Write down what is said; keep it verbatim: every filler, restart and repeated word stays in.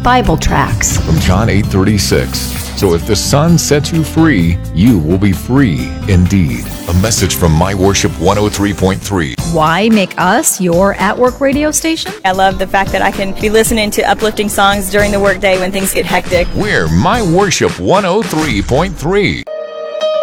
Bible tracts. From John eight thirty-six. So if the Son sets you free, you will be free indeed. A message from My Worship one oh three point three. Why make us your at-work radio station? I love the fact that I can be listening to uplifting songs during the workday when things get hectic. We're My Worship one oh three point three.